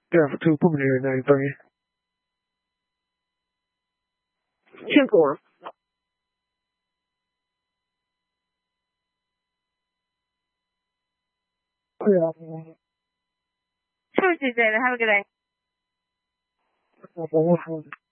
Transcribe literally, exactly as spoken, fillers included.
Yeah, for two preliminary ninety-three. ten four. Yeah. Sure, David. Have a good day.